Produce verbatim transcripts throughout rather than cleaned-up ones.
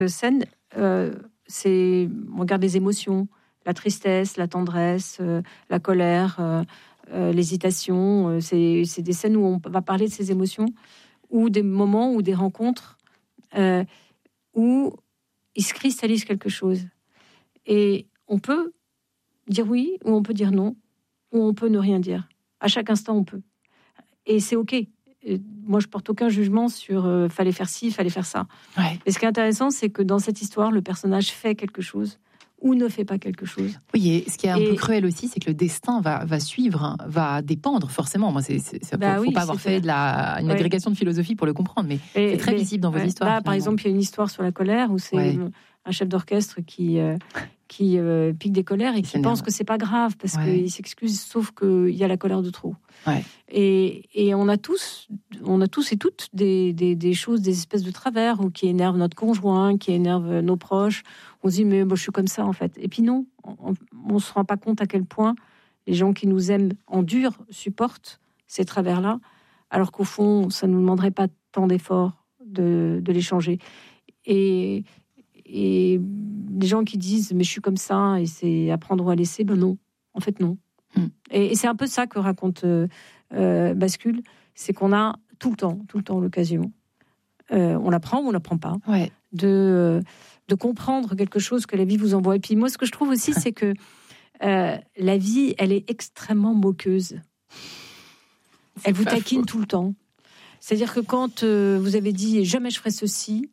scène, euh, c'est, on regarde les émotions, la tristesse, la tendresse, euh, la colère, euh, euh, l'hésitation. Euh, c'est, c'est des scènes où on va parler de ces émotions, ou des moments ou des rencontres euh, où il se cristallise quelque chose. Et on peut dire oui, ou on peut dire non, ou on peut ne rien dire. À chaque instant, on peut. Et c'est OK. Et moi, je porte aucun jugement sur euh, fallait faire ci, fallait faire ça. Ouais. Et ce qui est intéressant, c'est que dans cette histoire, le personnage fait quelque chose ou ne fait pas quelque chose. Oui, et ce qui est un et... peu cruel aussi, c'est que le destin va, va suivre, hein, va dépendre forcément. Moi, c'est, c'est, c'est bah faut, oui, faut pas avoir fait de la, une ouais. agrégation de philosophie pour le comprendre, mais et, c'est très mais, visible dans vos ouais, histoires. Là, par exemple, il y a une histoire sur la colère où c'est ouais. un chef d'orchestre qui euh, qui euh, pique des colères et qui pense nerveux. Que c'est pas grave parce ouais. qu'il s'excuse, sauf qu'il y a la colère de trop. Ouais. Et, et on a tous, on a tous et toutes des, des, des choses, des espèces de travers ou qui énervent notre conjoint, qui énervent nos proches. On se dit mais bon, je suis comme ça en fait. Et puis non, on, on se rend pas compte à quel point les gens qui nous aiment en dur supportent ces travers-là, alors qu'au fond, ça ne nous demanderait pas tant d'efforts de, de les changer. Et Et les gens qui disent mais je suis comme ça et c'est à prendre ou à laisser, ben non, en fait non. Mm. Et, et c'est un peu ça que raconte euh, euh, Bascule, c'est qu'on a tout le temps, tout le temps l'occasion. Euh, on l'apprend ou on l'apprend pas, ouais. de de comprendre quelque chose que la vie vous envoie. Et puis moi, ce que je trouve aussi, c'est que euh, la vie, elle est extrêmement moqueuse. C'est elle vous taquine faux. Tout le temps. C'est-à-dire que quand euh, vous avez dit jamais je ferai ceci.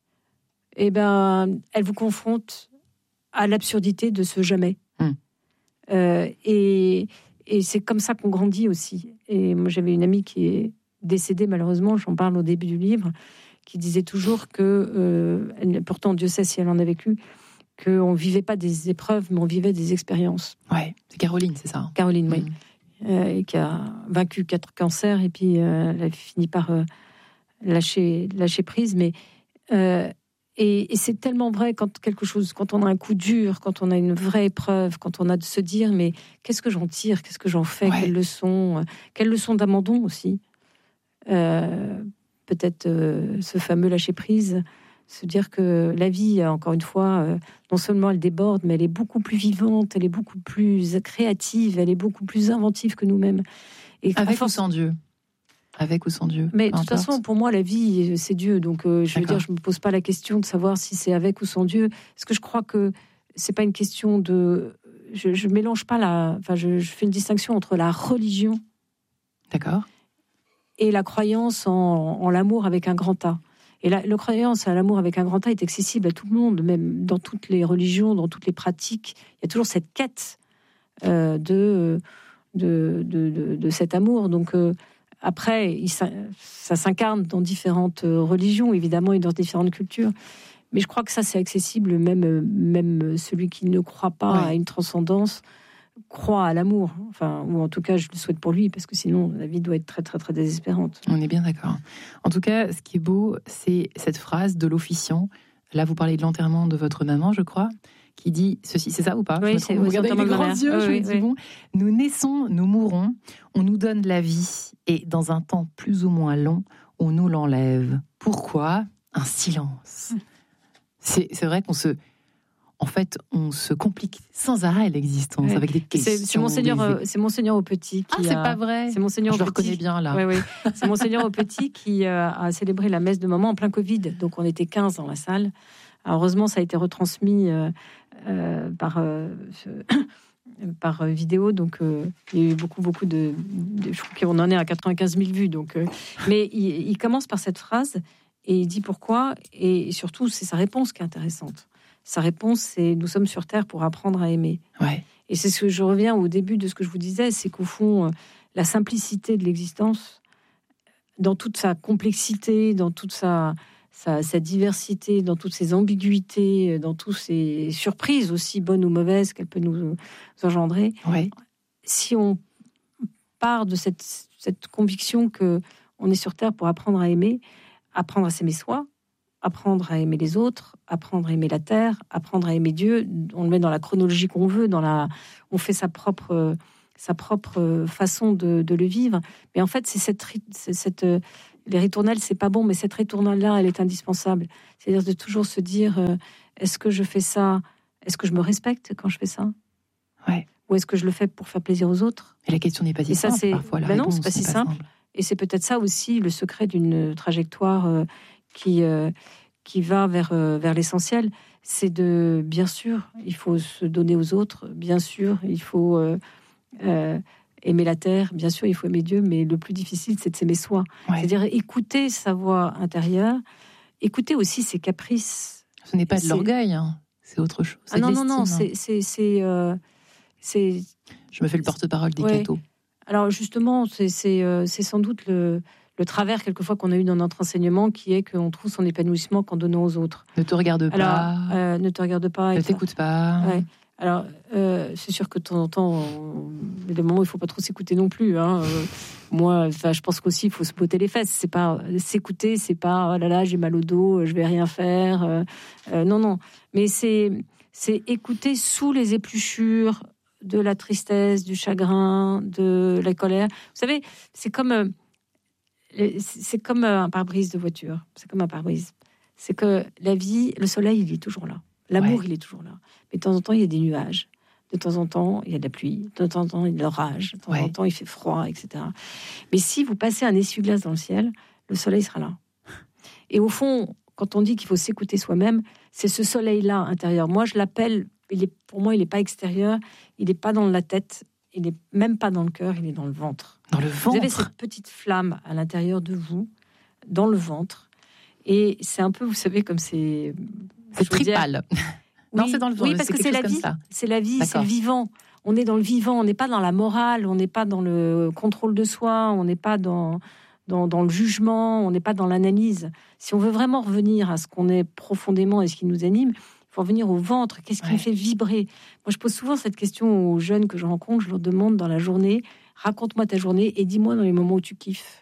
Eh ben, elle vous confronte à l'absurdité de ce jamais. Mmh. Euh, et, et c'est comme ça qu'on grandit aussi. Et moi, j'avais une amie qui est décédée, malheureusement, j'en parle au début du livre, qui disait toujours que, euh, elle, pourtant, Dieu sait si elle en a vécu, qu'on ne vivait pas des épreuves, mais on vivait des expériences. Ouais, c'est Caroline, c'est ça. Caroline, mmh. oui. Euh, et qui a vaincu quatre cancers, et puis euh, elle a fini par euh, lâcher, lâcher prise. Mais... Euh, Et, et c'est tellement vrai quand quelque chose, quand on a un coup dur, quand on a une vraie épreuve, quand on a de se dire mais qu'est-ce que j'en tire, qu'est-ce que j'en fais, ouais. quelle leçon, quelle leçon d'abandon aussi. Euh, peut-être euh, ce fameux lâcher prise, se dire que la vie, encore une fois, euh, non seulement elle déborde, mais elle est beaucoup plus vivante, elle est beaucoup plus créative, elle est beaucoup plus inventive que nous-mêmes. Et avec force... ou sans Dieu. Avec ou sans Dieu. Mais de toute façon, pour moi, la vie, c'est Dieu. Donc, euh, je veux dire, je me pose pas la question de savoir si c'est avec ou sans Dieu. Parce que je crois que c'est pas une question de. Je, je mélange pas la. Enfin, je, je fais une distinction entre la religion. D'accord. Et la croyance en, en l'amour avec un grand A. Et la, la croyance à l'amour avec un grand A est accessible à tout le monde, même dans toutes les religions, dans toutes les pratiques. Il y a toujours cette quête euh, de, de, de, de, de cet amour. Donc. Euh, Après, il, ça, ça s'incarne dans différentes religions, évidemment, et dans différentes cultures. Mais je crois que ça, c'est accessible, même, même celui qui ne croit pas ouais. à une transcendance croit à l'amour. Enfin, ou en tout cas, je le souhaite pour lui, parce que sinon, la vie doit être très, très, très désespérante. On est bien d'accord. En tout cas, ce qui est beau, c'est cette phrase de l'officiant. Là, vous parlez de l'enterrement de votre maman, je crois, qui dit ceci, c'est ça ou pas? Oui, c'est vous regardez avec des grands yeux, oui, je oui, me dis oui. bon, nous naissons, nous mourons, on nous donne la vie, et dans un temps plus ou moins long, on nous l'enlève. Pourquoi? Un silence. C'est, c'est vrai qu'on se... En fait, on se complique sans arrêt l'existence, oui. avec des questions. C'est, c'est, Monseigneur, des... c'est Monseigneur Au-Petit qui Ah, c'est a... pas vrai. C'est Monseigneur Je le Au-Petit. reconnais bien, là. Oui, oui. C'est Monseigneur Au-Petit qui euh, a célébré la messe de maman en plein Covid. Donc, on était quinze dans la salle. Alors, heureusement, ça a été retransmis euh, euh, par... Euh, ce... par vidéo, donc euh, il y a eu beaucoup, beaucoup de, de... Je crois qu'on en est à quatre-vingt-quinze mille vues. Donc, euh, mais il, il commence par cette phrase et il dit pourquoi, et surtout, c'est sa réponse qui est intéressante. Sa réponse, c'est « Nous sommes sur Terre pour apprendre à aimer ouais. ». Et c'est ce que je reviens au début de ce que je vous disais, c'est qu'au fond, euh, la simplicité de l'existence, dans toute sa complexité, dans toute sa... Sa, sa diversité, dans toutes ses ambiguïtés, dans toutes ses surprises aussi bonnes ou mauvaises qu'elle peut nous, nous engendrer. Ouais. Si on part de cette, cette conviction que on est sur Terre pour apprendre à aimer, apprendre à s'aimer soi, apprendre à aimer les autres, apprendre à aimer la Terre, apprendre à aimer Dieu, on le met dans la chronologie qu'on veut, dans la, on fait sa propre, sa propre façon de, de le vivre. Mais en fait, c'est cette, c'est cette les ritournelles, c'est pas bon, mais cette ritournelle-là, elle est indispensable. C'est-à-dire de toujours se dire, euh, est-ce que je fais ça, est-ce que je me respecte quand je fais ça ? Ouais. Ou est-ce que je le fais pour faire plaisir aux autres ? Et la question n'est pas si Et ça, simple, c'est... parfois. La Ben non, réponse c'est pas si n'est simple. Et c'est peut-être ça aussi le secret d'une trajectoire euh, qui, euh, qui va vers, euh, vers l'essentiel. C'est de, bien sûr, il faut se donner aux autres, bien sûr, il faut euh, euh, aimer la terre, bien sûr, il faut aimer Dieu, mais le plus difficile, c'est de s'aimer soi. Ouais. C'est-à-dire écouter sa voix intérieure, écouter aussi ses caprices. Ce n'est pas de C'est- l'orgueil, hein. C'est autre chose. C'est Ah non, de non, non, l'estime. c'est... c'est, c'est, euh, c'est Je me fais le porte-parole des Ouais. cathos. Alors justement, c'est, c'est, euh, c'est sans doute le, le travers quelquefois qu'on a eu dans notre enseignement, qui est qu'on trouve son épanouissement qu'en donnant aux autres. Ne te regarde Alors, pas, euh, ne te regarde pas. ne et t'écoute pas. Ouais. Alors, euh, c'est sûr que de temps en temps, on- il y a des moments où il ne faut pas trop s'écouter non plus. Hein. Euh, moi, enfin, je pense qu'aussi, il faut se botter les fesses. C'est pas s'écouter, c'est pas oh là là, j'ai mal au dos, je vais rien faire. Euh, euh, non, non. Mais c'est, c'est écouter sous les épluchures de la tristesse, du chagrin, de la colère. Vous savez, c'est comme, euh, c'est comme un pare-brise de voiture. C'est comme un pare-brise. C'est que la vie, le soleil, il est toujours là. L'amour, Ouais. il est toujours là. Mais de temps en temps, il y a des nuages. De temps en temps, il y a de la pluie. De temps en temps, il y a de l'orage. De temps Ouais. en temps, il fait froid, et cetera. Mais si vous passez un essuie-glace dans le ciel, le soleil sera là. Et au fond, quand on dit qu'il faut s'écouter soi-même, c'est ce soleil-là intérieur. Moi, je l'appelle, il est, pour moi, il n'est pas extérieur, il n'est pas dans la tête, il n'est même pas dans le cœur, il est dans le ventre. Dans le Vous avez ventre. cette petite flamme à l'intérieur de vous, dans le ventre. Et c'est un peu, vous savez, comme c'est... C'est je veux dire- tripale. Non, Oui, c'est dans le oui, ventre, parce c'est que quelque c'est la chose comme vie. ça. C'est la vie, c'est D'accord. le vivant. On est dans le vivant, on n'est pas dans la morale, on n'est pas dans le contrôle de soi, on n'est pas dans, dans, dans le jugement, on n'est pas dans l'analyse. Si on veut vraiment revenir à ce qu'on est profondément et ce qui nous anime, il faut revenir au ventre. Qu'est-ce qui Ouais. me fait vibrer ? Moi, je pose souvent cette question aux jeunes que je rencontre. Je leur demande dans la journée, raconte-moi ta journée et dis-moi dans les moments où tu kiffes.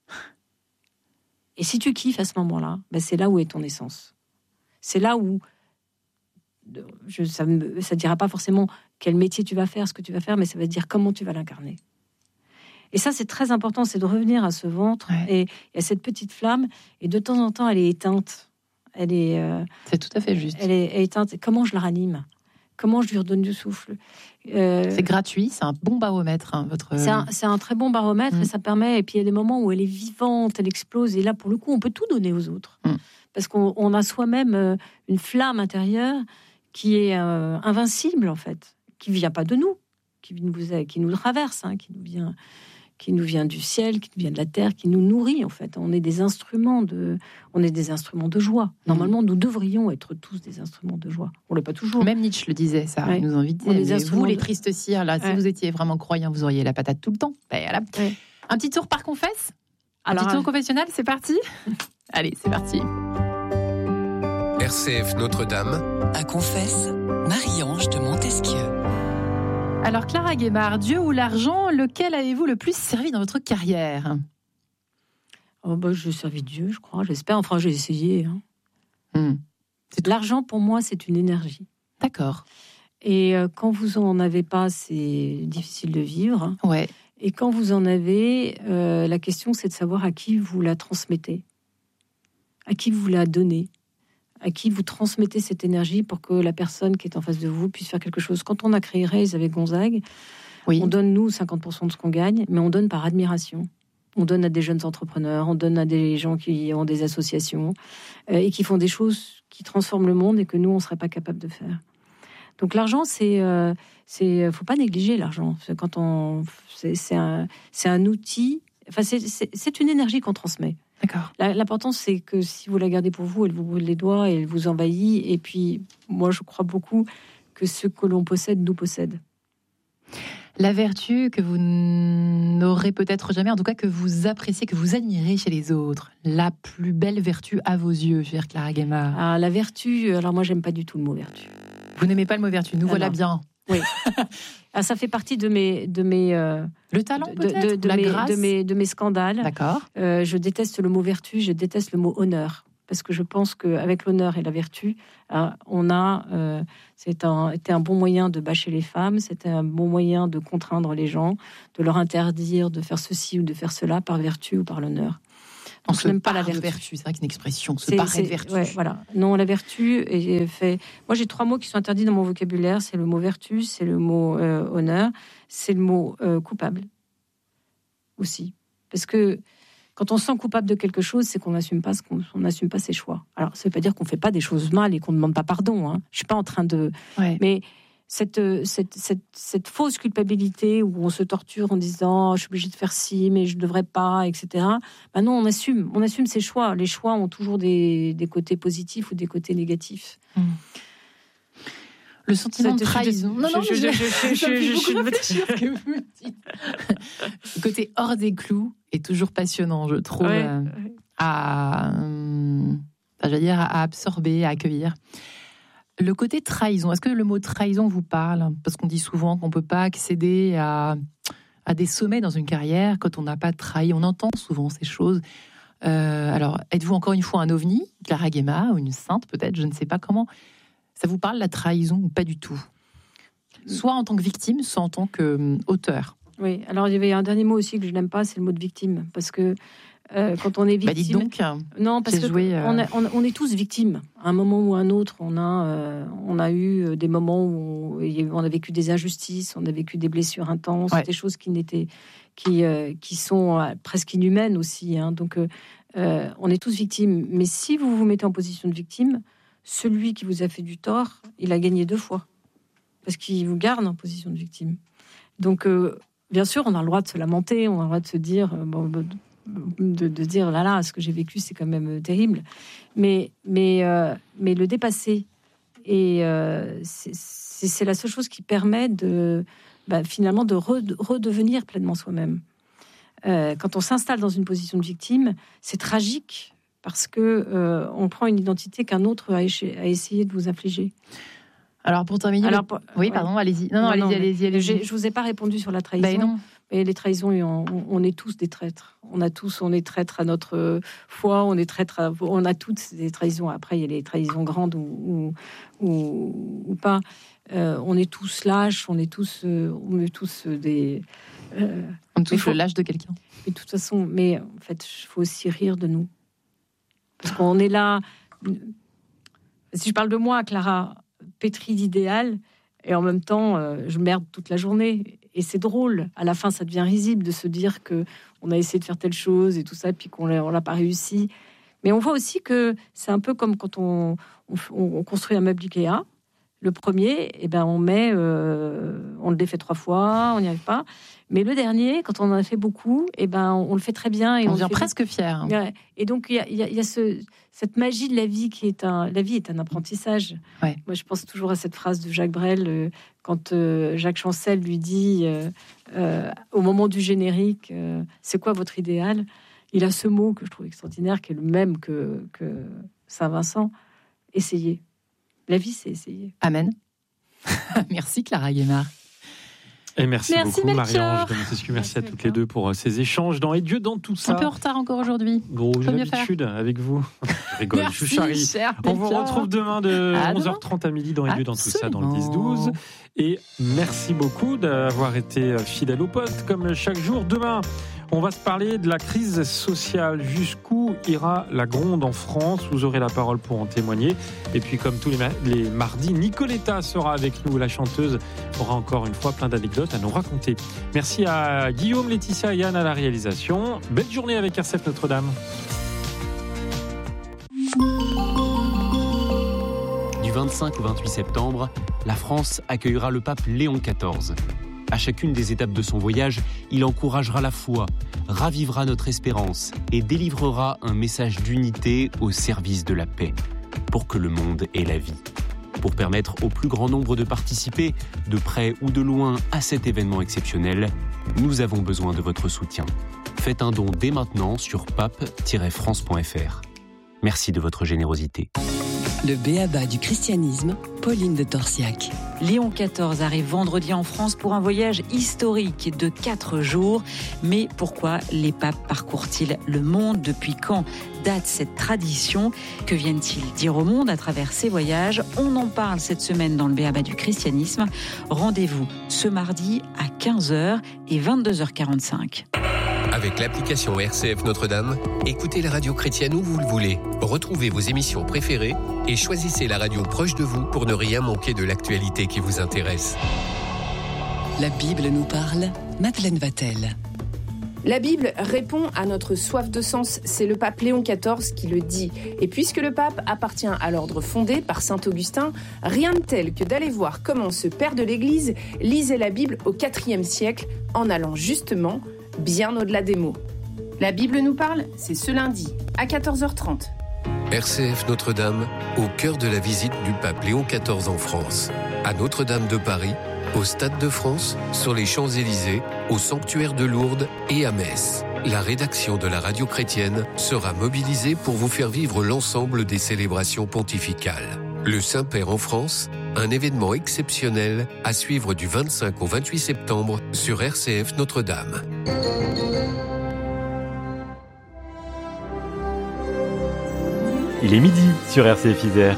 Et si tu kiffes à ce moment-là, ben c'est là où est ton essence. C'est là où je, ça ne ça dira pas forcément quel métier tu vas faire, ce que tu vas faire, mais ça va te dire comment tu vas l'incarner. Et ça, c'est très important, c'est de revenir à ce ventre Ouais. et, et à cette petite flamme. Et de temps en temps, elle est éteinte. Elle est, euh, C'est tout à fait juste. elle est, elle est éteinte. Comment je la ranime ? Comment je lui redonne du souffle ? Euh, C'est gratuit, c'est un bon baromètre, hein, votre. c'est un, c'est un très bon baromètre Mm. et ça permet. Et puis il y a des moments où elle est vivante, elle explose. Et là, pour le coup, on peut tout donner aux autres. Mm. Parce qu'on on a soi-même euh, une flamme intérieure qui est euh, invincible, en fait, qui ne vient pas de nous, qui nous, qui nous traverse, hein, qui, nous vient, qui nous vient du ciel, qui nous vient de la terre, qui nous nourrit, en fait. On est des instruments de, on est des instruments de joie. Normalement, nous devrions être tous des instruments de joie. On ne l'est pas toujours. Même Nietzsche le disait, ça. Ouais. Il nous invitait. On est des Mais instruments vous, les de- tristes cires, là, si Ouais. vous étiez vraiment croyant, vous auriez la patate tout le temps. Ben, voilà. Ouais. Un petit tour par confesse. Un Alors, petit tour confessionnel, c'est parti. Allez, c'est parti. R C F Notre-Dame. À Confesse, Marie-Ange de Montesquieu. Alors, Clara Guémard, Dieu ou l'argent, lequel avez-vous le plus servi dans votre carrière ? oh, bah, je servis Dieu, je crois, j'espère. Enfin, j'ai essayé. Hein. Hmm. L'argent, pour moi, c'est une énergie. D'accord. Et euh, quand vous en avez pas, c'est difficile de vivre. Ouais. Et quand vous en avez, euh, la question, c'est de savoir à qui vous la transmettez, à qui vous la donnez, à qui vous transmettez cette énergie pour que la personne qui est en face de vous puisse faire quelque chose. Quand on a créé Raise avec Gonzague, Oui. on donne, nous, cinquante pour cent de ce qu'on gagne, mais on donne par admiration. On donne à des jeunes entrepreneurs, on donne à des gens qui ont des associations euh, et qui font des choses qui transforment le monde et que nous, on ne serait pas capable de faire. Donc l'argent, c'est, euh, c'est, faut pas négliger l'argent. C'est quand on, c'est, c'est un, c'est un outil. Enfin, c'est, c'est, c'est une énergie qu'on transmet. D'accord. La- L'important, c'est que si vous la gardez pour vous, elle vous brûle les doigts et elle vous envahit. Et puis, moi, je crois beaucoup que ce que l'on possède nous possède. La vertu que vous n'aurez peut-être jamais, en tout cas que vous appréciez, que vous admirez chez les autres. La plus belle vertu à vos yeux, chère Clara Guémard. Ah, la vertu, alors moi, j'aime pas du tout le mot vertu. Vous n'aimez pas le mot vertu, nous Ah voilà non. bien. Ah, ça fait partie de mes, de mes, euh, Le talent de, peut-être, de, de la mes, grâce. de mes, de mes scandales. D'accord. Euh, je déteste le mot vertu, je déteste le mot honneur. Parce que je pense qu'avec l'honneur et la vertu, euh, on a, euh, c'est un, c'était un bon moyen de bâcher les femmes, c'était un bon moyen de contraindre les gens, de leur interdire de faire ceci ou de faire cela par vertu ou par l'honneur. On je se n'aime pas part la vertu. de vertu. C'est vrai qu'une expression, se C'est, paraît c'est, de vertu. ouais, voilà. Non, la vertu est fait. Moi, j'ai trois mots qui sont interdits dans mon vocabulaire. C'est le mot vertu, c'est le mot euh, honneur, c'est le mot euh, coupable aussi. Parce que quand on se sent coupable de quelque chose, c'est qu'on n'assume pas ce qu'on on n'assume pas ses choix. Alors, ça ne veut pas dire qu'on ne fait pas des choses mal et qu'on ne demande pas pardon. Hein. Je suis pas en train de. Ouais. Mais cette, cette, cette, cette fausse culpabilité où on se torture en disant oh, je suis obligé de faire ci, mais je ne devrais pas, et cetera. Ben non, on assume, on assume ses choix. Les choix ont toujours des, des côtés positifs ou des côtés négatifs. Mmh. Le sentiment de Je- je- trahison. je- Non, non, je- je, je- je- ça me fait je- beaucoup je- réfléchir ce que vous me dites. Le côté hors des clous est toujours passionnant, je trouve, Ouais. euh, à, euh, j'allais dire, à absorber, à accueillir. Le côté trahison, est-ce que le mot trahison vous parle ? Parce qu'on dit souvent qu'on ne peut pas accéder à, à des sommets dans une carrière quand on n'a pas trahi. On entend souvent ces choses. Euh, alors, êtes-vous encore une fois un ovni, Clara Guémard, ou une sainte peut-être, je ne sais pas comment. Ça vous parle, la trahison, ou pas du tout ? Soit en tant que victime, soit en tant qu'auteur. Oui, alors il y avait un dernier mot aussi que je n'aime pas, c'est le mot de victime. Parce que euh, quand on est victime. Bah dites donc. Non, parce j'ai que joué, euh, on, a- on, on est tous victimes. À un moment ou à un autre, on a, euh, on a eu des moments où il y a eu- on a vécu des injustices, on a vécu des blessures intenses, Ouais. des choses qui n'étaient, qui, euh, qui sont euh, presque inhumaines aussi. Hein. Donc, euh, euh, on est tous victimes. Mais si vous vous mettez en position de victime, celui qui vous a fait du tort, il a gagné deux fois. Parce qu'il vous garde en position de victime. Donc, euh, bien sûr, on a le droit de se lamenter, on a le droit de se dire, euh, bon, de, de dire, là, là, ce que j'ai vécu, c'est quand même euh, terrible. Mais, mais, euh, mais le dépasser, et euh, c'est, c'est, c'est la seule chose qui permet de, bah, finalement, de re- redevenir pleinement soi-même. Euh, quand on s'installe dans une position de victime, c'est tragique parce que euh, on prend une identité qu'un autre a, éche- a essayé de vous infliger. Alors pour terminer, Alors, le- pour- oui, ouais. pardon, allez-y. Non, non, Non, allez-y, non, allez-y, mais allez-y. j'ai- Je vous ai pas répondu sur la trahison. Ben non. Mais les trahisons, on, on est tous des traîtres. On a tous, on est traîtres à notre foi, on est traîtres, à, on a toutes des trahisons. Après, il y a les trahisons grandes ou, ou, ou, ou pas. Euh, on est tous lâches, on est tous, euh, on est tous des. Euh, On touche faut- le lâche de quelqu'un. mais de toute façon, mais en fait, il faut aussi rire de nous. Parce qu'on est là. Si je parle de moi, Clara, pétrie d'idéal, et en même temps, euh, je merde toute la journée. Et c'est drôle. À la fin, ça devient risible de se dire que on a essayé de faire telle chose et tout ça, puis qu'on l'a, on l'a pas réussi. Mais on voit aussi que c'est un peu comme quand on, on, on construit un meuble Ikea. Le premier, eh ben, on met, euh, on le défait trois fois, on n'y arrive pas. Mais le dernier, quand on en a fait beaucoup, eh ben, on, on le fait très bien. Et On on devient le fait presque fier. Ouais. Et donc, il y a, il y a- il y a ce, cette magie de la vie qui est un... La vie est un apprentissage. Ouais. Moi, je pense toujours à cette phrase de Jacques Brel, euh, quand euh, Jacques Chancel lui dit, euh, euh, au moment du générique, euh, c'est quoi votre idéal ? Il a ce mot que je trouve extraordinaire, qui est le même que, que Saint-Vincent. Essayez. La vie, c'est essayer. Amen. Merci Clara Guémard. Et merci, Merci, beaucoup Melchior. Marie-Ange de Montesquieu. Merci, Merci, à toutes Melchior. les deux pour euh, ces échanges dans Et Dieu dans tout ça. Un peu en retard encore aujourd'hui. Bon, j'ai Faut mieux l'habitude avec vous. Je rigole, je suis Merci, charrie. cher On vous Melchior. retrouve demain de À onze demain. heures trente à midi dans Et Dieu dans tout ça, dans le dix Absolument. douze. Et merci beaucoup d'avoir été fidèle au poste, comme chaque jour. Demain, on va se parler de la crise sociale. Jusqu'où ira la gronde en France ? Vous aurez la parole pour en témoigner. Et puis, comme tous les, ma- les mardis, Nicoletta sera avec nous. La chanteuse aura encore une fois plein d'anecdotes à nous raconter. Merci à Guillaume, Laetitia et Yann à la réalisation. Belle journée avec R C F Notre-Dame. Du vingt-cinq au vingt-huit septembre, la France accueillera le pape Léon quatorze. À chacune des étapes de son voyage, il encouragera la foi, ravivera notre espérance et délivrera un message d'unité au service de la paix, pour que le monde ait la vie. Pour permettre au plus grand nombre de participer, de près ou de loin, à cet événement exceptionnel, nous avons besoin de votre soutien. Faites un don dès maintenant sur pape tiret france point f r. Merci de votre générosité. Le B.A.B.A. du christianisme, Pauline de Torsiac. Léon quatorze arrive vendredi en France pour un voyage historique de quatre jours. Mais pourquoi les papes parcourent-ils le monde ? Depuis quand date cette tradition ? Que viennent-ils dire au monde à travers ces voyages ? On en parle cette semaine dans le B A B A du christianisme. Rendez-vous ce mardi à quinze heures et vingt-deux heures quarante-cinq. Avec l'application R C F Notre-Dame, écoutez la radio chrétienne où vous le voulez. Retrouvez vos émissions préférées et choisissez la radio proche de vous pour ne rien manquer de l'actualité qui vous intéresse. La Bible nous parle, Madeleine Vatel. La Bible répond à notre soif de sens, c'est le pape Léon quatorze qui le dit. Et puisque le pape appartient à l'ordre fondé par saint Augustin, rien de tel que d'aller voir comment ce père de l'Église lisait la Bible au quatrième siècle en allant justement bien au-delà des mots. La Bible nous parle, c'est ce lundi à quatorze heures trente. R C F Notre-Dame, au cœur de la visite du pape Léon quatorze en France. À Notre-Dame de Paris, au Stade de France, sur les Champs-Élysées, au sanctuaire de Lourdes et à Metz. La rédaction de la radio chrétienne sera mobilisée pour vous faire vivre l'ensemble des célébrations pontificales. Le Saint-Père en France, un événement exceptionnel à suivre du vingt-cinq au vingt-huit septembre sur R C F Notre-Dame. Il est midi sur R C F Isère.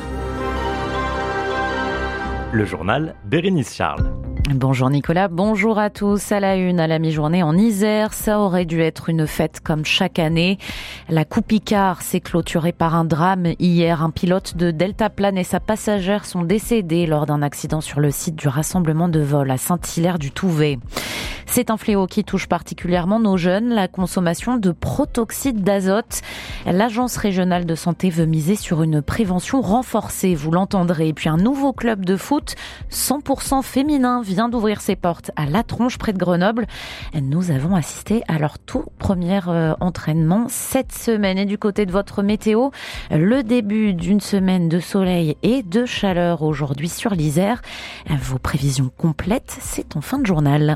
Le journal Bérénice Charles. Bonjour Nicolas, bonjour à tous. À la une, à la mi-journée en Isère, ça aurait dû être une fête comme chaque année. La Coupe Icare s'est clôturée par un drame. Hier, un pilote de Deltaplane et sa passagère sont décédés lors d'un accident sur le site du rassemblement de vol à Saint-Hilaire-du-Touvet. C'est un fléau qui touche particulièrement nos jeunes, la consommation de protoxyde d'azote. L'Agence régionale de santé veut miser sur une prévention renforcée, vous l'entendrez. Et puis un nouveau club de foot cent pour cent féminin vient d'ouvrir ses portes à La Tronche, près de Grenoble. Nous avons assisté à leur tout premier euh, entraînement cette semaine. Et du côté de votre météo, le début d'une semaine de soleil et de chaleur aujourd'hui sur l'Isère. Vos prévisions complètes, c'est en fin de journal.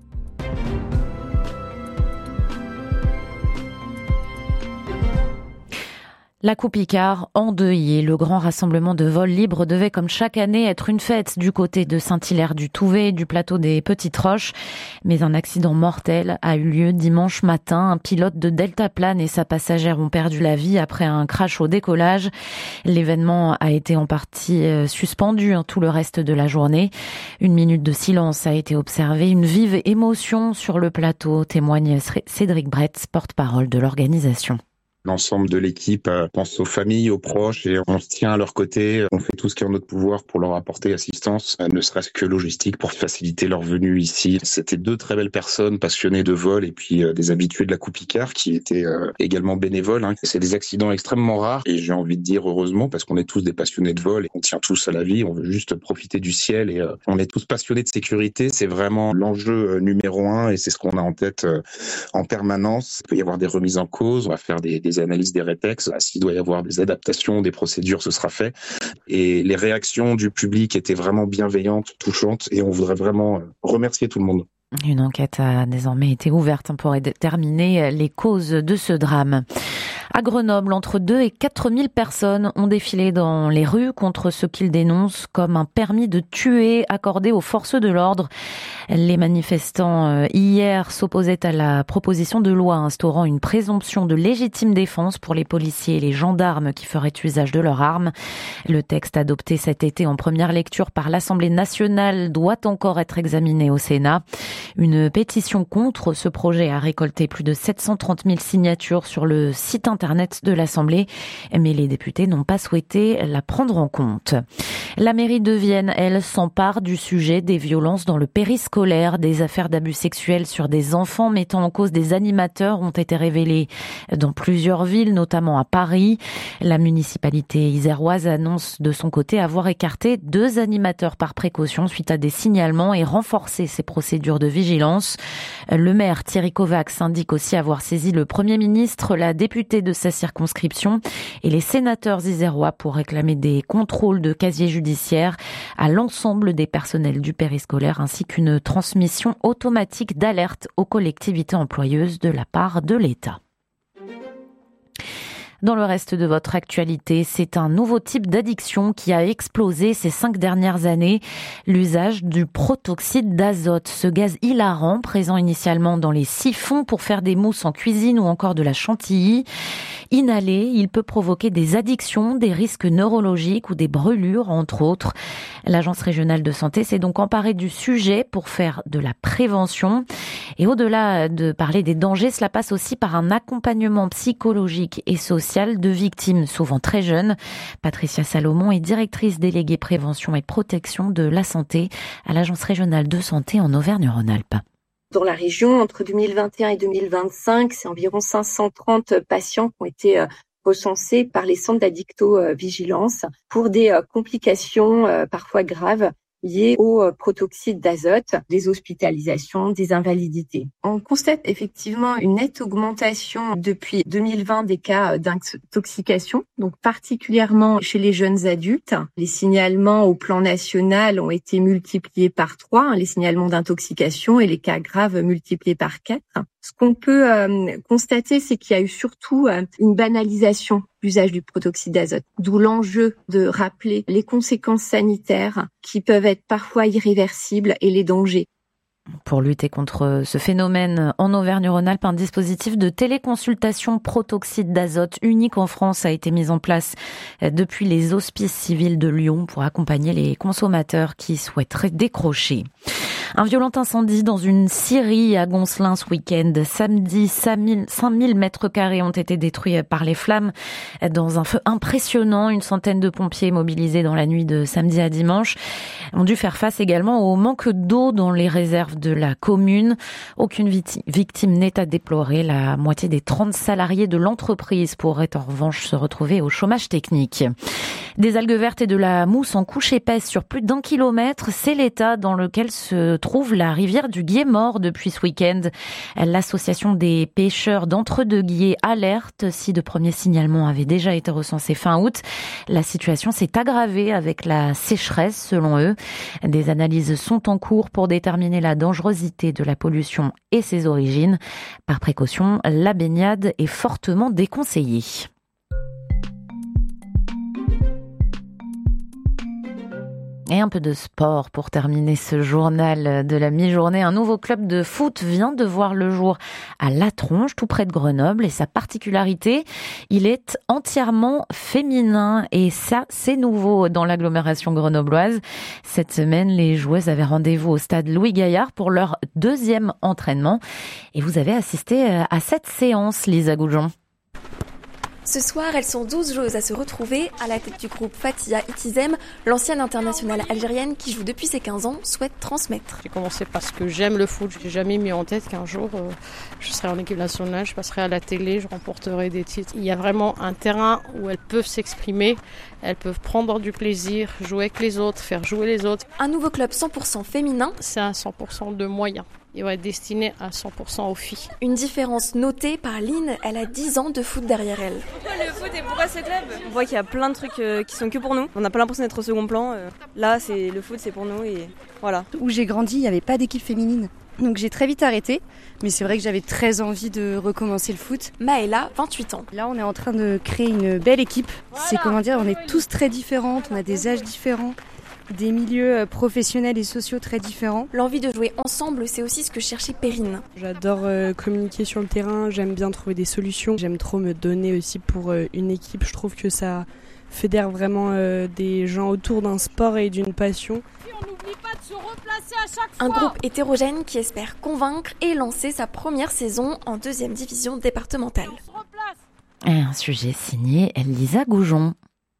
La Coupe Icare endeuillée. Le grand rassemblement de vol libre devait, comme chaque année, être une fête du côté de Saint-Hilaire-du-Touvet et du plateau des Petites Roches. Mais un accident mortel a eu lieu dimanche matin. Un pilote de Deltaplane et sa passagère ont perdu la vie après un crash au décollage. L'événement a été en partie suspendu hein, tout le reste de la journée. Une minute de silence a été observée. Une vive émotion sur le plateau, témoigne Cédric Bretz, porte-parole de l'organisation. L'ensemble de l'équipe pense aux familles, aux proches et on se tient à leur côté. On fait tout ce qui est en notre pouvoir pour leur apporter assistance, ne serait-ce que logistique pour faciliter leur venue ici. C'était deux très belles personnes passionnées de vol et puis des habitués de la Coupe Icare qui étaient également bénévoles. C'est des accidents extrêmement rares et j'ai envie de dire heureusement parce qu'on est tous des passionnés de vol et on tient tous à la vie. On veut juste profiter du ciel et on est tous passionnés de sécurité. C'est vraiment l'enjeu numéro un et c'est ce qu'on a en tête en permanence. Il peut y avoir des remises en cause, on va faire des, des analyses des rétex. S'il doit y avoir des adaptations, des procédures, ce sera fait. Et les réactions du public étaient vraiment bienveillantes, touchantes, et on voudrait vraiment remercier tout le monde. Une enquête a désormais été ouverte pour déterminer les causes de ce drame. À Grenoble, entre deux et quatre mille personnes ont défilé dans les rues contre ce qu'ils dénoncent comme un permis de tuer accordé aux forces de l'ordre. Les manifestants hier s'opposaient à la proposition de loi instaurant une présomption de légitime défense pour les policiers et les gendarmes qui feraient usage de leurs armes. Le texte adopté cet été en première lecture par l'Assemblée nationale doit encore être examiné au Sénat. Une pétition contre ce projet a récolté plus de sept cent trente mille signatures sur le site internet de l'Assemblée, mais les députés n'ont pas souhaité la prendre en compte. La mairie de Vienne, elle, s'empare du sujet des violences dans le périscolaire. Des affaires d'abus sexuels sur des enfants mettant en cause des animateurs ont été révélées dans plusieurs villes, notamment à Paris. La municipalité iséroise annonce de son côté avoir écarté deux animateurs par précaution suite à des signalements et renforcé ses procédures de vigilance. Le maire Thierry Kovacs indique aussi avoir saisi le Premier ministre, la députée de sa circonscription et les sénateurs isérois pour réclamer des contrôles de casier judiciaire à l'ensemble des personnels du périscolaire ainsi qu'une transmission automatique d'alerte aux collectivités employeuses de la part de l'État. Dans le reste de votre actualité, c'est un nouveau type d'addiction qui a explosé ces cinq dernières années. L'usage du protoxyde d'azote, ce gaz hilarant présent initialement dans les siphons pour faire des mousses en cuisine ou encore de la chantilly. Inhalé, il peut provoquer des addictions, des risques neurologiques ou des brûlures, entre autres. L'Agence régionale de santé s'est donc emparée du sujet pour faire de la prévention. Et au-delà de parler des dangers, cela passe aussi par un accompagnement psychologique et social de victimes, souvent très jeunes. Patricia Salomon est directrice déléguée prévention et protection de la santé à l'Agence régionale de santé en Auvergne-Rhône-Alpes. Dans la région, entre deux mille vingt et un et deux mille vingt-cinq, c'est environ cinq cent trente patients qui ont été recensés par les centres d'addictovigilance pour des complications parfois graves liées au protoxyde d'azote, des hospitalisations, des invalidités. On constate effectivement une nette augmentation depuis deux mille vingt des cas d'intoxication, donc particulièrement chez les jeunes adultes. Les signalements au plan national ont été multipliés par trois, les signalements d'intoxication, et les cas graves multipliés par quatre. Ce qu'on peut euh, constater, c'est qu'il y a eu surtout euh, une banalisation de l'usage du protoxyde d'azote, d'où l'enjeu de rappeler les conséquences sanitaires qui peuvent être parfois irréversibles et les dangers. Pour lutter contre ce phénomène, en Auvergne-Rhône-Alpes, un dispositif de téléconsultation protoxyde d'azote unique en France a été mis en place depuis les hospices civils de Lyon pour accompagner les consommateurs qui souhaiteraient décrocher. Un violent incendie dans une scierie à Goncelin ce week-end. Samedi, cinq mille mètres carrés ont été détruits par les flammes dans un feu impressionnant. Une centaine de pompiers mobilisés dans la nuit de samedi à dimanche ont dû faire face également au manque d'eau dans les réserves de la commune. Aucune victime n'est à déplorer. La moitié des trente salariés de l'entreprise pourraient en revanche se retrouver au chômage technique. Des algues vertes et de la mousse en couche épaisse sur plus d'un kilomètre, c'est l'état dans lequel se trouve la rivière du Gué-Mort depuis ce week-end. L'association des pêcheurs d'Entre-deux-Guiers alerte. Si de premiers signalements avaient déjà été recensés fin août, la situation s'est aggravée avec la sécheresse, selon eux. Des analyses sont en cours pour déterminer la dangerosité de la pollution et ses origines. Par précaution, la baignade est fortement déconseillée. Et un peu de sport pour terminer ce journal de la mi-journée. Un nouveau club de foot vient de voir le jour à La Tronche, tout près de Grenoble. Et sa particularité, il est entièrement féminin. Et ça, c'est nouveau dans l'agglomération grenobloise. Cette semaine, les joueuses avaient rendez-vous au stade Louis Gaillard pour leur deuxième entraînement. Et vous avez assisté à cette séance, Lisa Goujon. Ce soir, elles sont douze joueuses à se retrouver. À la tête du groupe, Fatia Itizem, l'ancienne internationale algérienne qui joue depuis ses quinze ans, souhaite transmettre. J'ai commencé parce que j'aime le foot. Je n'ai jamais mis en tête qu'un jour, euh, je serai en équipe nationale, je passerai à la télé, je remporterai des titres. Il y a vraiment un terrain où elles peuvent s'exprimer, elles peuvent prendre du plaisir, jouer avec les autres, faire jouer les autres. Un nouveau club cent pour cent féminin. C'est un cent pour cent de moyens. Il va être destiné à cent pour cent aux filles. Une différence notée par Lynn, elle a dix ans de foot derrière elle. Pourquoi le foot et pourquoi ce club ? On voit qu'il y a plein de trucs euh, qui sont que pour nous. On n'a pas l'impression d'être au second plan. Euh, là, c'est le foot, c'est pour nous et voilà. Où j'ai grandi, il n'y avait pas d'équipe féminine. Donc j'ai très vite arrêté, mais c'est vrai que j'avais très envie de recommencer le foot. Maëla, vingt-huit ans. Là, on est en train de créer une belle équipe. Voilà. C'est comment dire, on est tous très différentes, on a des âges différents, des milieux professionnels et sociaux très différents. L'envie de jouer ensemble, c'est aussi ce que cherchait Perrine. J'adore euh, communiquer sur le terrain, j'aime bien trouver des solutions. J'aime trop me donner aussi pour euh, une équipe. Je trouve que ça fédère vraiment euh, des gens autour d'un sport et d'une passion. On n'oublie pas de se replacer à chaque fois. Un groupe hétérogène qui espère convaincre et lancer sa première saison en deuxième division départementale. Et un sujet signé Lisa Goujon.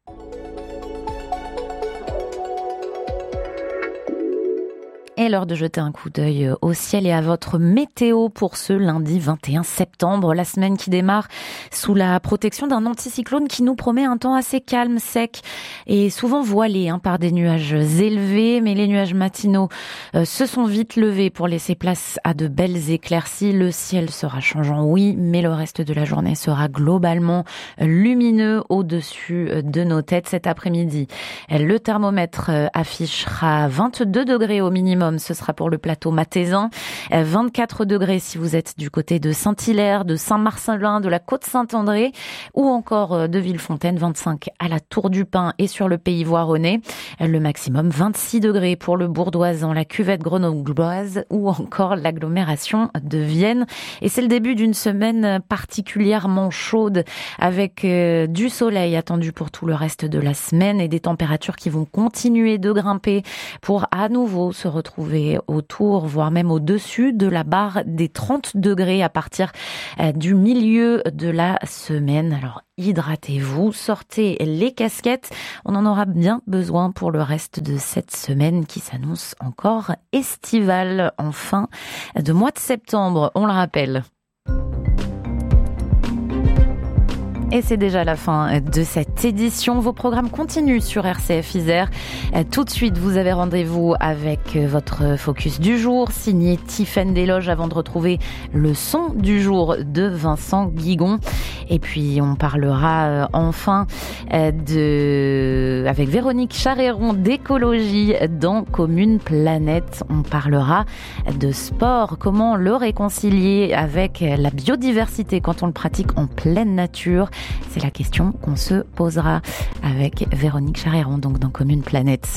Et l'heure de jeter un coup d'œil au ciel et à votre météo pour ce lundi vingt et un septembre. La semaine qui démarre sous la protection d'un anticyclone qui nous promet un temps assez calme, sec et souvent voilé hein, par des nuages élevés. Mais les nuages matinaux euh, se sont vite levés pour laisser place à de belles éclaircies. Le ciel sera changeant, oui, mais le reste de la journée sera globalement lumineux au-dessus de nos têtes cet après-midi. Le thermomètre affichera vingt-deux degrés au minimum maximum, ce sera pour le plateau mathésin. vingt-quatre degrés si vous êtes du côté de Saint-Hilaire, de Saint-Marcellin, de la Côte-Saint-André ou encore de Villefontaine. vingt-cinq à la Tour du Pin et sur le Pays Voironnais. Le maximum vingt-six degrés pour le Bourdoisan, la Cuvette grenobloise ou encore l'agglomération de Vienne. Et c'est le début d'une semaine particulièrement chaude avec euh, du soleil attendu pour tout le reste de la semaine et des températures qui vont continuer de grimper pour à nouveau se retrouver autour, voire même au-dessus de la barre des trente degrés à partir euh, du milieu de la semaine. Alors hydratez-vous, sortez les casquettes. On en aura bien besoin pour le reste de cette semaine qui s'annonce encore estivale en fin de mois de septembre, on le rappelle. Et c'est déjà la fin de cette édition. Vos programmes continuent sur R C F Isère. Tout de suite, vous avez rendez-vous avec votre focus du jour, signé Tiffaine Desloges, avant de retrouver le son du jour de Vincent Guigon. Et puis, on parlera enfin de, avec Véronique Charéron d'écologie dans Commune Planète. On parlera de sport, comment le réconcilier avec la biodiversité quand on le pratique en pleine nature. C'est la question qu'on se posera avec Véronique Charéron, donc dans Commune Planète.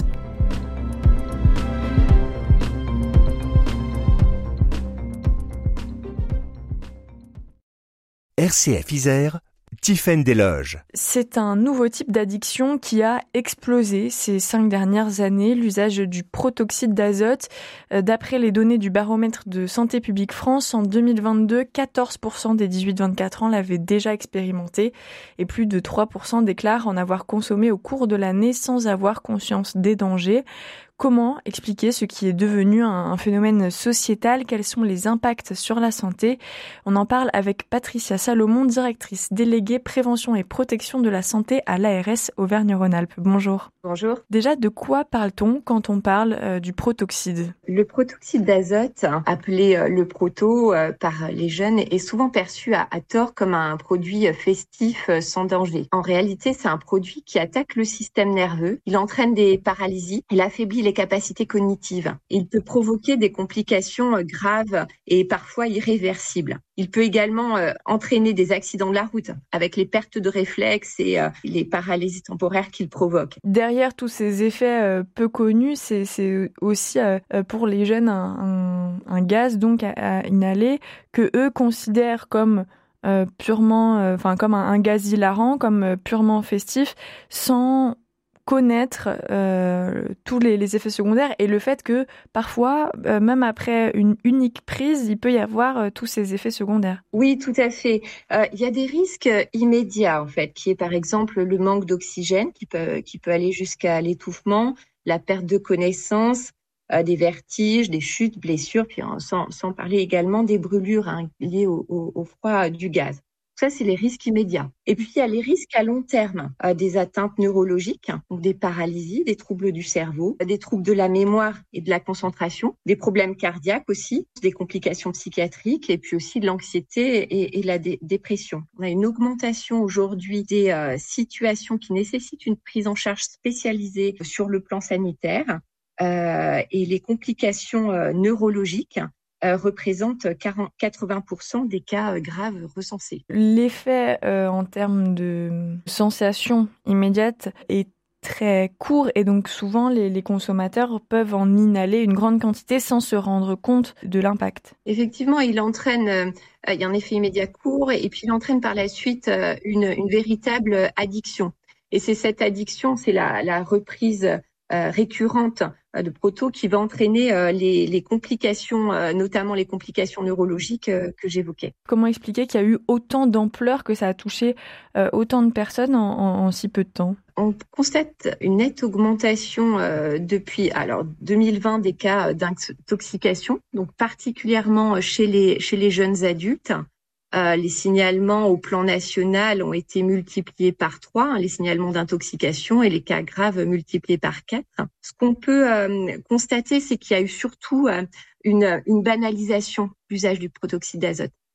R C F Isère, Tiffaine Desloges. C'est un nouveau type d'addiction qui a explosé ces cinq dernières années, l'usage du protoxyde d'azote. D'après les données du baromètre de Santé publique France, en deux mille vingt-deux, quatorze pour cent des dix-huit vingt-quatre ans l'avaient déjà expérimenté et plus de trois pour cent déclarent en avoir consommé au cours de l'année sans avoir conscience des dangers. Comment expliquer ce qui est devenu un phénomène sociétal? Quels sont les impacts sur la santé? On en parle avec Patricia Salomon, directrice déléguée prévention et protection de la santé à l'A R S Auvergne-Rhône-Alpes. Bonjour. Bonjour. Déjà, de quoi parle-t-on quand on parle euh, du protoxyde? Le protoxyde d'azote, appelé euh, le proto euh, par les jeunes, est souvent perçu à, à tort comme un produit festif euh, sans danger. En réalité, c'est un produit qui attaque le système nerveux. Il entraîne des paralysies, il affaiblit les capacités cognitives. Il peut provoquer des complications euh, graves et parfois irréversibles. Il peut également euh, entraîner des accidents de la route avec les pertes de réflexes et euh, les paralysies temporaires qu'il provoque. Derrière tous ces effets euh, peu connus, c'est, c'est aussi euh, pour les jeunes un, un, un gaz donc à, à inhaler que eux considèrent comme euh, purement, enfin euh, comme un, un gaz hilarant, comme euh, purement festif, sans connaître euh, tous les, les effets secondaires et le fait que parfois, euh, même après une unique prise, il peut y avoir euh, tous ces effets secondaires. Oui, tout à fait. Euh, il y a des risques immédiats en fait, qui est par exemple le manque d'oxygène, qui peut qui peut aller jusqu'à l'étouffement, la perte de connaissance, euh, des vertiges, des chutes, blessures, puis euh, sans sans parler également des brûlures hein, liées au, au, au froid du gaz. Ça, c'est les risques immédiats. Et puis, il y a les risques à long terme, euh, des atteintes neurologiques, donc des paralysies, des troubles du cerveau, des troubles de la mémoire et de la concentration, des problèmes cardiaques aussi, des complications psychiatriques et puis aussi de l'anxiété et, et la dé- dépression. On a une augmentation aujourd'hui des euh, situations qui nécessitent une prise en charge spécialisée sur le plan sanitaire euh, et les complications euh, neurologiques Euh, représente quarante, quatre-vingts pour cent des cas euh, graves recensés. L'effet euh, en termes de sensation immédiate est très court et donc souvent les, les consommateurs peuvent en inhaler une grande quantité sans se rendre compte de l'impact. Effectivement, il entraîne, euh, il y a un effet immédiat court et puis il entraîne par la suite euh, une, une véritable addiction. Et c'est cette addiction, c'est la, la reprise euh, récurrente de proto qui va entraîner euh, les, les complications, euh, notamment les complications neurologiques euh, que j'évoquais. Comment expliquer qu'il y a eu autant d'ampleur, que ça a touché euh, autant de personnes en, en, en si peu de temps? On constate une nette augmentation euh, depuis alors deux mille vingt des cas d'intoxication, donc particulièrement chez les chez les jeunes adultes. Euh, les signalements au plan national ont été multipliés par trois, hein, les signalements d'intoxication et les cas graves multipliés par quatre. Ce qu'on peut euh, constater, c'est qu'il y a eu surtout euh, une, une banalisation de l'usage du protoxyde d'azote.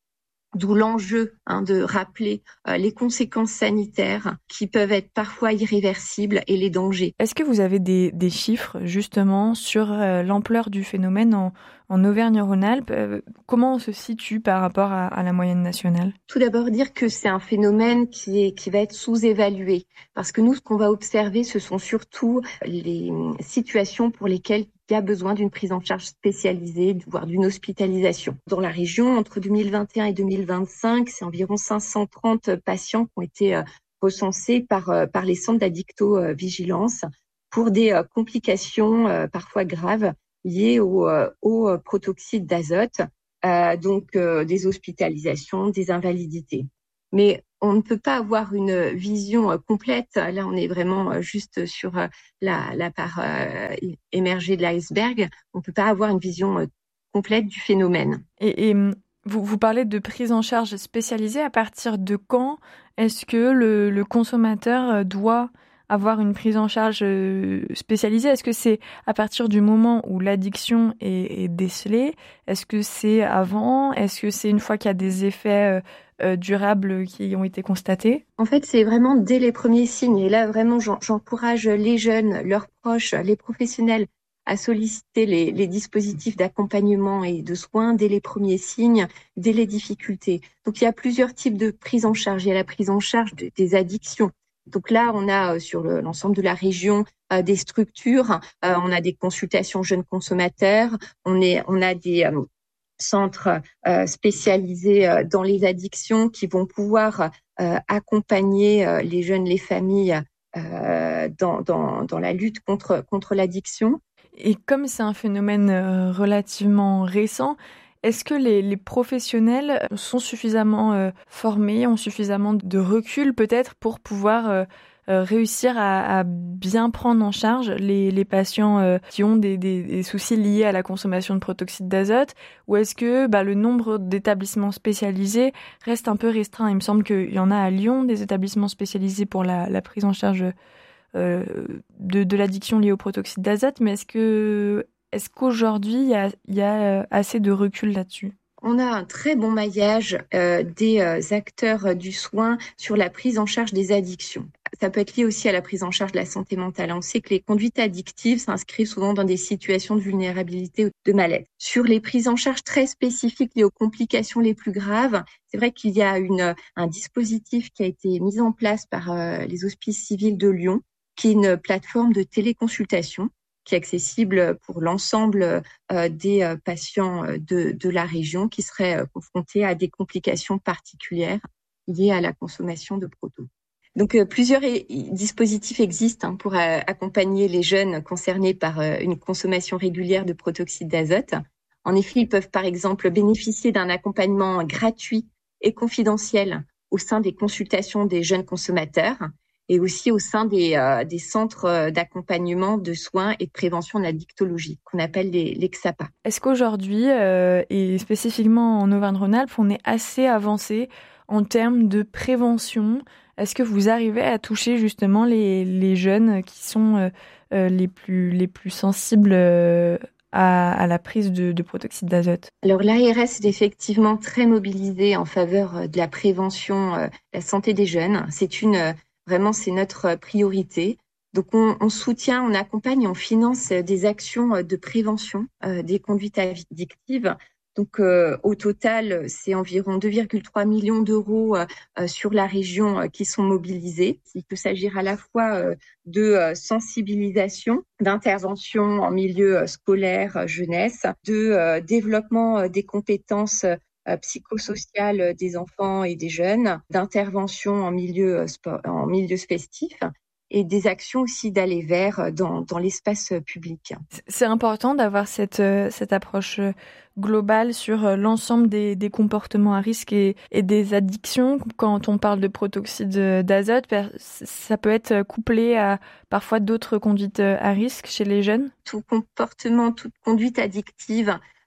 D'où l'enjeu hein, de rappeler euh, les conséquences sanitaires qui peuvent être parfois irréversibles et les dangers. Est-ce que vous avez des, des chiffres justement sur euh, l'ampleur du phénomène en, en Auvergne-Rhône-Alpes? euh, Comment on se situe par rapport à, à la moyenne nationale? Tout d'abord dire que c'est un phénomène qui, est, qui va être sous-évalué parce que nous, ce qu'on va observer, ce sont surtout les situations pour lesquelles il y a besoin d'une prise en charge spécialisée, voire d'une hospitalisation. Dans la région, entre deux mille vingt et un et deux mille vingt-cinq, c'est environ cinq cent trente patients qui ont été recensés par, par les centres d'addicto-vigilance pour des complications parfois graves liées au, au protoxyde d'azote, euh, donc euh, des hospitalisations, des invalidités. Mais on ne peut pas avoir une vision complète. Là, on est vraiment juste sur la, la part euh, émergée de l'iceberg. On ne peut pas avoir une vision complète du phénomène. Et, et vous, vous parlez de prise en charge spécialisée. À partir de quand est-ce que le, le consommateur doit avoir une prise en charge spécialisée? Est-ce que c'est à partir du moment où l'addiction est, est décelée? Est-ce que c'est avant? Est-ce que c'est une fois qu'il y a des effets euh, durables qui ont été constatés? En fait, c'est vraiment dès les premiers signes. Et là, vraiment, j'encourage les jeunes, leurs proches, les professionnels à solliciter les, les dispositifs d'accompagnement et de soins dès les premiers signes, dès les difficultés. Donc, il y a plusieurs types de prise en charge. Il y a la prise en charge de, des addictions. Donc là, on a euh, sur le, l'ensemble de la région euh, des structures, euh, on a des consultations jeunes consommateurs, on, est, on a des euh, centres euh, spécialisés euh, dans les addictions qui vont pouvoir euh, accompagner euh, les jeunes, les familles euh, dans, dans, dans la lutte contre, contre l'addiction. Et comme c'est un phénomène euh, relativement récent, est-ce que les, les professionnels sont suffisamment euh, formés, ont suffisamment de recul peut-être pour pouvoir euh, euh, réussir à, à bien prendre en charge les, les patients euh, qui ont des, des, des soucis liés à la consommation de protoxyde d'azote? Ou est-ce que bah, le nombre d'établissements spécialisés reste un peu restreint? Il me semble qu'il y en a à Lyon, des établissements spécialisés pour la, la prise en charge euh, de, de l'addiction liée au protoxyde d'azote, mais est-ce que... Est-ce qu'aujourd'hui, il y a, y a assez de recul là-dessus? On a un très bon maillage euh, des euh, acteurs du soin sur la prise en charge des addictions. Ça peut être lié aussi à la prise en charge de la santé mentale. On sait que les conduites addictives s'inscrivent souvent dans des situations de vulnérabilité ou de mal-être. Sur les prises en charge très spécifiques liées aux complications les plus graves, c'est vrai qu'il y a une, un dispositif qui a été mis en place par euh, les hospices civils de Lyon, qui est une plateforme de téléconsultation qui est accessible pour l'ensemble euh, des euh, patients de, de la région qui seraient euh, confrontés à des complications particulières liées à la consommation de proto. Donc euh, plusieurs é- dispositifs existent hein, pour euh, accompagner les jeunes concernés par euh, une consommation régulière de protoxyde d'azote. En effet, ils peuvent par exemple bénéficier d'un accompagnement gratuit et confidentiel au sein des consultations des jeunes consommateurs et aussi au sein des, euh, des centres d'accompagnement de soins et de prévention de l'addictologie, qu'on appelle les, les C S A P A. Est-ce qu'aujourd'hui, euh, et spécifiquement en Auvergne-Rhône-Alpes, on est assez avancé en termes de prévention? Est-ce que vous arrivez à toucher justement les, les jeunes qui sont euh, les, plus, les plus sensibles euh, à, à la prise de, de protoxyde d'azote? Alors l'A R S est effectivement très mobilisée en faveur de la prévention euh, de la santé des jeunes. C'est une... Vraiment, c'est notre priorité. Donc, on, on soutient, on accompagne, on finance des actions de prévention euh, des conduites addictives. Donc, euh, au total, c'est environ deux virgule trois millions d'euros euh, sur la région euh, qui sont mobilisés. Il peut s'agir à la fois euh, de euh, sensibilisation, d'intervention en milieu scolaire, euh, jeunesse, de euh, développement euh, des compétences psychosocial des enfants et des jeunes, d'intervention en milieu sport, en milieu festif et des actions aussi d'aller vers dans, dans l'espace public. C'est important d'avoir cette, cette approche globale sur l'ensemble des, des comportements à risque et, et des addictions. Quand on parle de protoxyde d'azote, ça peut être couplé à parfois d'autres conduites à risque chez les jeunes? Tout comportement, toute conduite addictive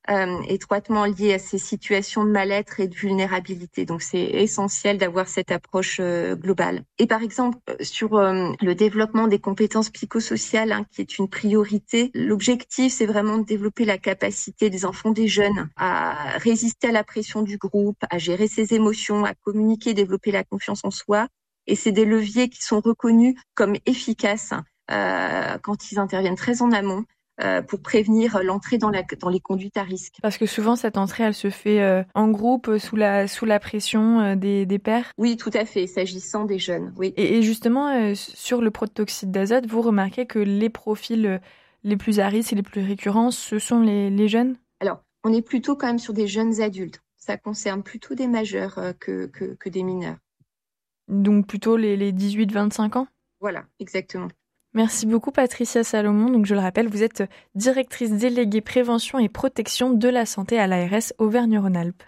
euh, étroitement liées à ces situations de mal-être et de vulnérabilité. Donc c'est essentiel d'avoir cette approche euh, globale. Et par exemple, sur euh, le développement des compétences psychosociales, hein, qui est une priorité, l'objectif c'est vraiment de développer la capacité des enfants, des jeunes, à résister à la pression du groupe, à gérer ses émotions, à communiquer, développer la confiance en soi. Et c'est des leviers qui sont reconnus comme efficaces euh, quand ils interviennent très en amont euh, pour prévenir l'entrée dans, la, dans les conduites à risque. Parce que souvent, cette entrée, elle se fait euh, en groupe, sous la, sous la pression euh, des, des pairs. Oui, tout à fait, s'agissant des jeunes. Oui. Et, et justement, euh, sur le protoxyde d'azote, vous remarquez que les profils euh, les plus à risque et les plus récurrents, ce sont les, les jeunes ? Alors, on est plutôt quand même sur des jeunes adultes. Ça concerne plutôt des majeurs euh, que, que, que des mineurs. Donc plutôt les, les dix-huit vingt-cinq ans ? Voilà, exactement. Merci beaucoup Patricia Salomon. Donc je le rappelle, vous êtes directrice déléguée prévention et protection de la santé à l'A R S Auvergne-Rhône-Alpes.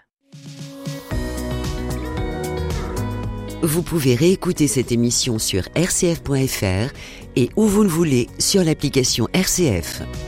Vous pouvez réécouter cette émission sur r c f point f r et où vous le voulez sur l'application R C F.